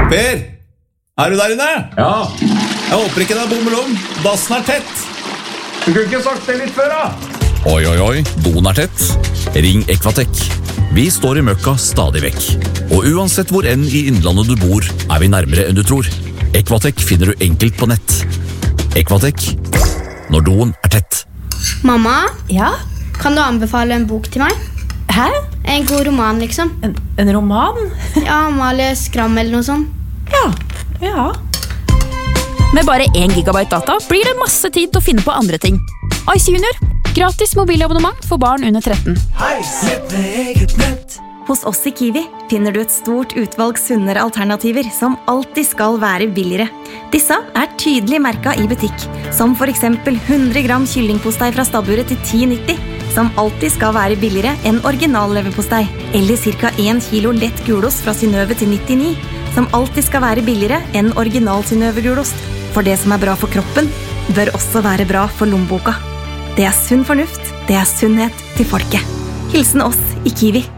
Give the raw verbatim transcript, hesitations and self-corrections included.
Per, er du der inne? Ja. Jeg håper ikke det er bommelom. Dassen er tett. Du kunne ikke sagt det litt før, da. Oi, oi, oi, doen er tett. Ring Equatec. Vi står i møkka stadig vekk. Og uansett hvor enn i innlandet du bor, er vi nærmere enn du tror. Equatec finner du enkelt på nett. Equatec, når doen er tett. Mamma, Ja? kan du anbefale en bok til meg? Hæ? En god roman, liksom. En, en roman? Ja, Amalie Skram eller noe sånt. Ja, ja. Med bare én gigabyte data blir det masse tid til å finne på andre ting. Ice Junior. Gratis mobilabonnement for barn under tretten. Hos oss i Kiwi finner du et stort utvalg sunnere alternativer som alltid skal være billigere. Disse er tydelig merket i butikk, som for eksempel hundre gram kyllingpostei fra stabburet til ti nitti, som alltid skal være billigere enn original leverpostei, eller cirka en kilo lett gulost fra Synnøve til nittini, som alltid skal være billigere enn original Synnøve gulost. For det som er bra for kroppen, bør også være bra for lommeboka. Det er sunn fornuft, det er sunnhet til folket. Hilsen oss i Kiwi.